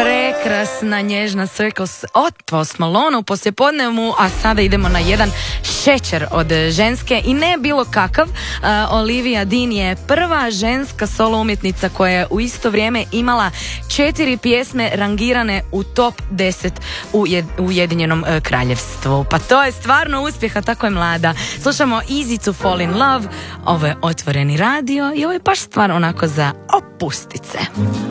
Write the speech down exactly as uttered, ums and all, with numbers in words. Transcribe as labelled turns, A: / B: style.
A: Prekrasna, nježna Circles od Post Malone u poslijepodnevu, a sada idemo na jedan šećer od ženske i ne bilo kakav. uh, Olivia Dean je prva ženska solo umjetnica koja je u isto vrijeme imala četiri pjesme rangirane u top deset u jed- Ujedinjenom uh, kraljevstvu. Pa to je stvarno uspjeh, a tako je mlada. Slušamo Easy to Fall in Love, ovo je Otvoreni radio i ovo je baš stvar onako za opustit se.